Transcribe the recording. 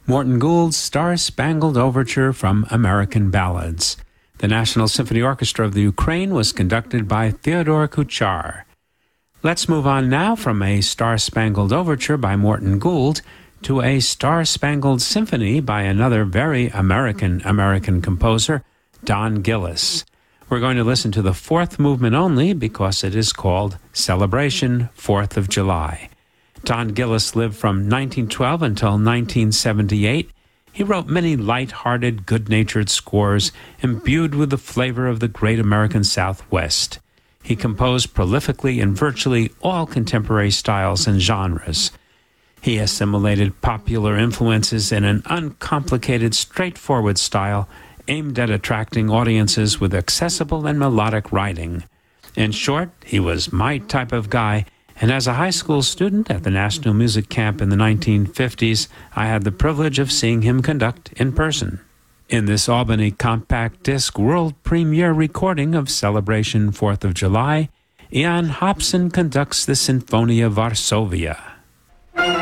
Morton Gould's Star-Spangled Overture from American Ballads. The National Symphony Orchestra of the Ukraine was conducted by Theodore Kuchar. Let's move on now from a Star-Spangled Overture by Morton Gould to a Star-Spangled Symphony by another very American composer, Don Gillis. We're going to listen to the fourth movement only because it is called Celebration, 4th of July. Don Gillis lived from 1912 until 1978. He wrote many light-hearted, good-natured scores imbued with the flavor of the great American Southwest. He composed prolifically in virtually all contemporary styles and genres. He assimilated popular influences in an uncomplicated, straightforward style aimed at attracting audiences with accessible and melodic writing. In short, he was my type of guy, and as a high school student at the National Music Camp in the 1950s, I had the privilege of seeing him conduct in person. In this Albany compact disc world premiere recording of Celebration 4th of July, Ian Hobson conducts the Sinfonia Varsovia.